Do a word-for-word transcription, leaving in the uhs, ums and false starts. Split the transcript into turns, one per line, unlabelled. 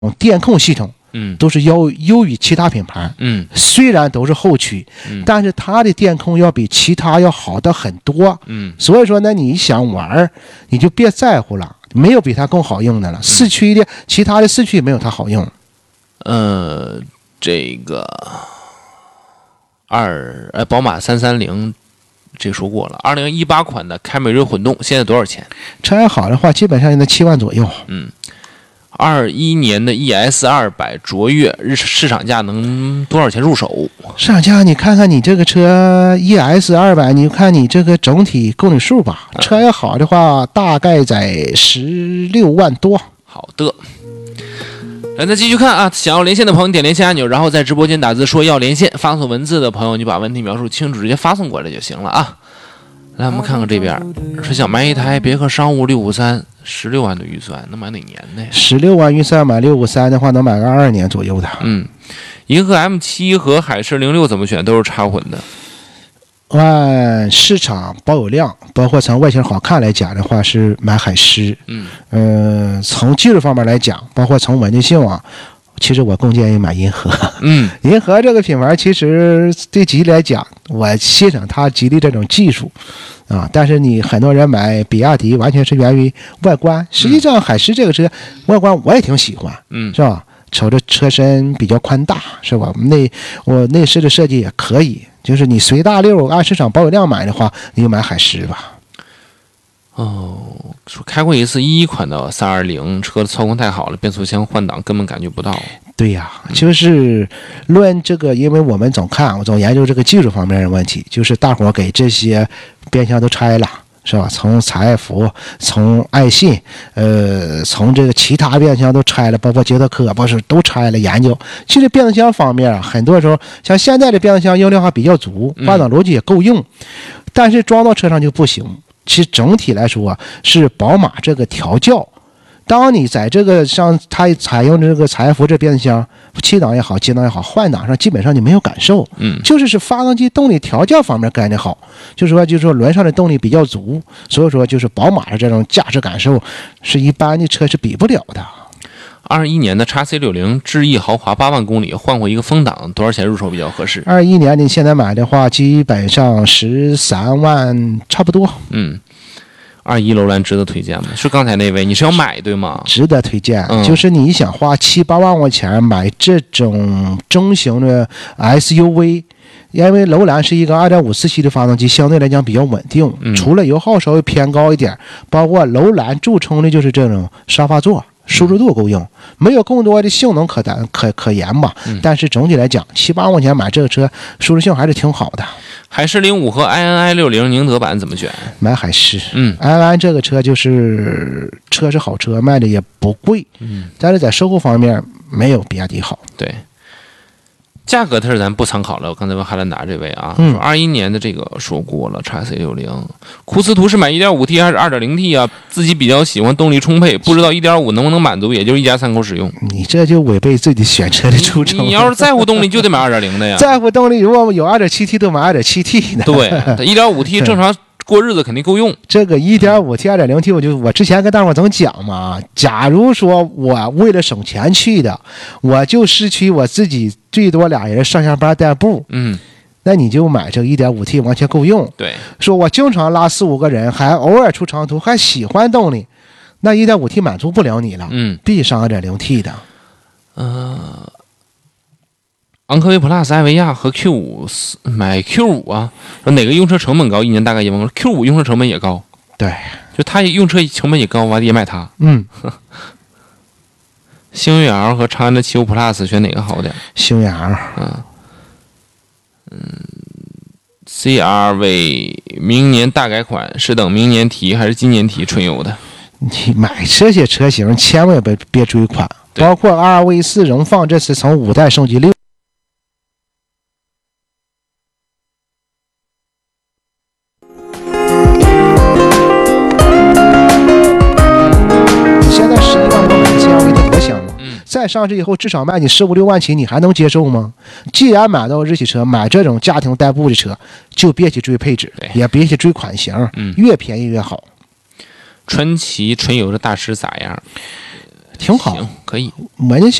电控系统，
嗯，
都是优优于其他品牌。
嗯，
虽然都是后驱，
嗯，
但是它的电控要比其他要好的很多。
嗯，
所以说呢，你想玩，你就别在乎了，没有比它更好用的了。四驱的，其他的四驱也没有它好用。
呃，这个二哎，宝马三三零。这个说过了，二零一八款的凯美瑞混动现在多少钱？
车还好的话，基本上在七万左右。
嗯，二一年的 E S 二百卓越日市场价能多少钱入手？
市场价你看看你这个车 E S 二百，你看你这个整体公里数吧。车要好的话，大概在十六万多。
好的。来，再继续看啊！想要连线的朋友，你点连线按钮，然后在直播间打字说要连线，发送文字的朋友，你把问题描述清楚，直接发送过来就行了啊！来，我们看看这边，是想买一台别克商务六五三，十六万的预算，能买哪年的呀？
十六万预算买六五三的话，能买个二年左右的。
嗯，银河 M 七 和海狮零六怎么选？都是插混的。
按市场保有量，包括从外形好看来讲的话，是买海狮。
嗯，
呃，从技术方面来讲，包括从稳定性啊，其实我更建议买银河。
嗯，
银河这个品牌其实对吉利来讲，我欣赏它吉利这种技术啊，但是你很多人买比亚迪完全是源于外观。实际上，海狮这个车外观我也挺喜欢，
嗯，
是吧？瞅着车身比较宽大，是吧？内我内饰的设计也可以，就是你随大溜按市场保有量买的话，你就买海狮吧。
哦，说开过一次一一款的三二零，车的操控太好了，变速箱换挡根本感觉不到。
对呀，就是论这个，因为我们总看，我总研究这个技术方面的问题，就是大伙给这些变速箱都拆了。是吧？从采孚，从爱信，呃，从这个其他变速箱都拆了，包括捷特克，不是都拆了研究。其实变速箱方面啊，很多时候像现在的变速箱用料还比较足，换挡逻辑也够用，但是装到车上就不行。其实整体来说，是宝马这个调教。当你在这个上，它采用这个采孚这变速箱，七档也好，几档也好，换挡上基本上你没有感受，
嗯，
就是是发动机动力调教方面干得好，就是说就是说轮上的动力比较足，所以说就是宝马的这种驾驶感受是一般的车是比不了的。
二一年的 X C 六十智逸豪华八万公里，换过一个风挡，多少钱入手比较合适？
二一年你现在买的话，基本上十三万差不多。
嗯。二一楼兰值得推荐吗？是刚才那位，你是要买对吗？
值得推荐，
嗯、
就是你想花七八万块钱买这种中型的 S U V， 因为楼兰是一个 二点五 自吸的发动机，相对来讲比较稳定，
嗯、
除了油耗稍微偏高一点，包括楼兰著称的就是这种沙发座。舒适度够用，没有更多的性能可谈可可言吧。
嗯、
但是总体来讲，七八万块钱买这个车，舒适性还是挺好的。
海狮零五和 I N I 六十宁德版怎么选？
买海狮。
嗯
，I N I 这个车就是车是好车，卖的也不贵。
嗯，
但是在售后方面没有比亚迪好。
对。价格它是咱不参考了，我刚才问汉兰达这位啊，
嗯、
说二一年的这个说过了 ，X C 六十，库斯图是买 一点五 T 还是 二点零 T 啊？自己比较喜欢动力充沛，不知道 一点五 能不能满足，也就是一家三口使用。
你这就违背自己选车的初衷。
你要是在乎动力，就得买 二点零 的呀。
在乎动力，如果有 二点七 T 都买 二点七 T 的。
对 ，一点五 T 正常过日子肯定够用。
这个 一点五 T、二点零 T， 我就我之前跟大伙总讲嘛，假如说我为了省钱去的，我就市区我自己最多俩人上下班代步，
嗯，
那你就买这个 一点五 T 完全够用。
对，
说我经常拉四五个人，还偶尔出长途，还喜欢动力，那 一点五 T 满足不了你了，
嗯，
必须上 二点零 T 的。
呃，昂科威 Plus、艾维亚和 Q 五买 Q 五啊，说哪个用车成本高？一年大概一万。Q 五用车成本也高，
对，
就它用车成本也高，完也买它。
嗯。
星越 L 和长安的七五 Plus 选哪个好点？
星越 L，
嗯嗯 ，C R V 明年大改款是等明年提还是今年提春游的？
你买这些车型千万别别追款，包括 R V 四荣放这次从五代升级六。现在十一万多买 C R V 它多香吗？
嗯，
再上市以后至少卖你十五六万起，你还能接受吗？既然买到日系车，买这种家庭代步的车，就别去追配置，也别去追款型，
嗯，
越便宜越好。
传祺春游的大师咋样？
挺好，
行，可以。
稳定性